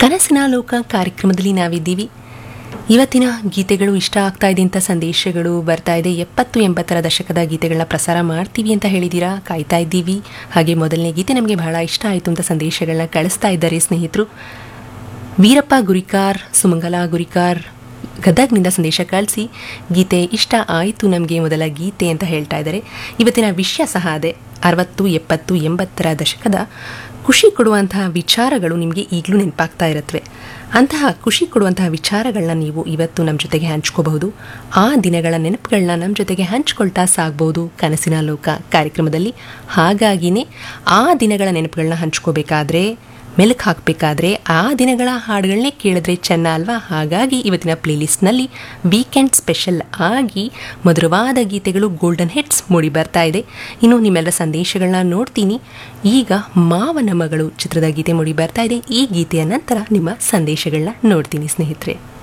ಕನಸಿನ ಲೋಕ ಕಾರ್ಯಕ್ರಮದಲ್ಲಿ ನಾವಿದ್ದೀವಿ. ಇವತ್ತಿನ ಗೀತೆಗಳು ಇಷ್ಟ ಆಗ್ತಾ ಇದೆ ಅಂತ ಸಂದೇಶಗಳು ಬರ್ತಾ ಇದೆ. 70-80ರ ದಶಕದ ಗೀತೆಗಳನ್ನ ಪ್ರಸಾರ ಮಾಡ್ತೀವಿ ಅಂತ ಹೇಳಿದ್ದೀರಾ, ಕಾಯ್ತಾ ಇದ್ದೀವಿ. ಹಾಗೆ ಮೊದಲನೇ ಗೀತೆ ನಮಗೆ ಬಹಳ ಇಷ್ಟ ಆಯಿತು ಅಂತ ಸಂದೇಶಗಳನ್ನ ಕಳಿಸ್ತಾ ಇದ್ದಾರೆ ಸ್ನೇಹಿತರು. ವೀರಪ್ಪ ಗುರಿಕಾರ್, ಸುಮಂಗಲ ಗುರಿಕಾರ್ ಗದಗ್ನಿಂದ ಸಂದೇಶ ಕಳಿಸಿ ಗೀತೆ ಇಷ್ಟ ಆಯಿತು ನಮಗೆ ಮೊದಲ ಗೀತೆ ಅಂತ ಹೇಳ್ತಾ ಇದ್ದಾರೆ. ಇವತ್ತಿನ ವಿಷಯ ಸಹ ಅದೇ, 60, 70, 80ರ ದಶಕದ ಖುಷಿ ಕೊಡುವಂತಹ ವಿಚಾರಗಳು ನಿಮಗೆ ಈಗಲೂ ನೆನಪಾಗ್ತಾ ಇರುತ್ತವೆ. ಅಂತಹ ಖುಷಿ ಕೊಡುವಂತಹ ವಿಚಾರಗಳನ್ನ ನೀವು ಇವತ್ತು ನಮ್ಮ ಜೊತೆಗೆ ಹಂಚ್ಕೋಬಹುದು. ಆ ದಿನಗಳ ನೆನಪುಗಳನ್ನ ನಮ್ಮ ಜೊತೆಗೆ ಹಂಚ್ಕೊಳ್ತಾ ಸಾಗ್ಬೋದು ಕನಸಿನ ಲೋಕ ಕಾರ್ಯಕ್ರಮದಲ್ಲಿ. ಹಾಗಾಗಿನೇ ಆ ದಿನಗಳ ನೆನಪುಗಳನ್ನ ಹಂಚ್ಕೋಬೇಕಾದ್ರೆ, ಮೆಲುಕು ಹಾಕಬೇಕಾದ್ರೆ ಆ ದಿನಗಳ ಹಾಡುಗಳನ್ನೇ ಕೇಳಿದ್ರೆ ಚೆನ್ನ ಅಲ್ವಾ? ಹಾಗಾಗಿ ಇವತ್ತಿನ ಪ್ಲೇಲಿಸ್ಟ್ನಲ್ಲಿ ವೀಕೆಂಡ್ ಸ್ಪೆಷಲ್ ಆಗಿ ಮಧುರವಾದ ಗೀತೆಗಳು, ಗೋಲ್ಡನ್ ಹಿಟ್ಸ್ ಮೂಡಿ ಬರ್ತಾ ಇದೆ. ಇನ್ನು ನಿಮ್ಮೆಲ್ಲರ ಸಂದೇಶಗಳನ್ನ ನೋಡ್ತೀನಿ. ಈಗ ಮಾವನ ಮಗಳು ಚಿತ್ರದ ಗೀತೆ ಮೂಡಿ ಬರ್ತಾ ಇದೆ. ಈ ಗೀತೆಯ ನಂತರ ನಿಮ್ಮ ಸಂದೇಶಗಳನ್ನ ನೋಡ್ತೀನಿ ಸ್ನೇಹಿತರೆ.